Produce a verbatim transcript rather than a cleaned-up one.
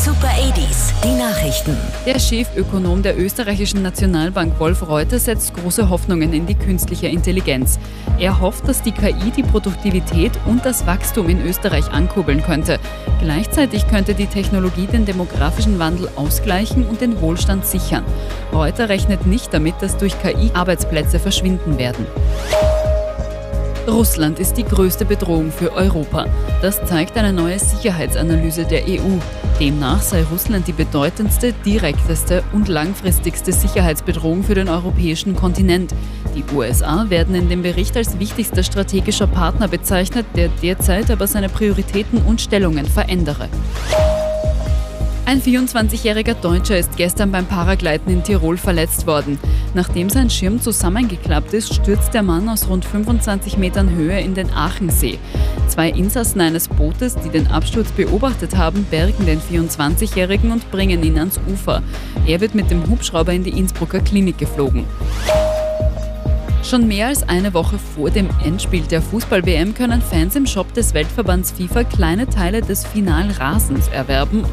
Super achtziger, die Nachrichten. Der Chefökonom der österreichischen Nationalbank Wolf Reuter setzt große Hoffnungen in die künstliche Intelligenz. Er hofft, dass die K I die Produktivität und das Wachstum in Österreich ankurbeln könnte. Gleichzeitig könnte die Technologie den demografischen Wandel ausgleichen und den Wohlstand sichern. Reuter rechnet nicht damit, dass durch K I Arbeitsplätze verschwinden werden. Russland ist die größte Bedrohung für Europa. Das zeigt eine neue Sicherheitsanalyse der E U. Demnach sei Russland die bedeutendste, direkteste und langfristigste Sicherheitsbedrohung für den europäischen Kontinent. Die U S A werden in dem Bericht als wichtigster strategischer Partner bezeichnet, der derzeit aber seine Prioritäten und Stellungen verändere. Ein vierundzwanzigjähriger Deutscher ist gestern beim Paragleiten in Tirol verletzt worden. Nachdem sein Schirm zusammengeklappt ist, stürzt der Mann aus rund fünfundzwanzig Metern Höhe in den Aachensee. Zwei Insassen eines Bootes, die den Absturz beobachtet haben, bergen den vierundzwanzigjährigen und bringen ihn ans Ufer. Er wird mit dem Hubschrauber in die Innsbrucker Klinik geflogen. Schon mehr als eine Woche vor dem Endspiel der Fußball-W M können Fans im Shop des Weltverbands FIFA kleine Teile des Finalrasens erwerben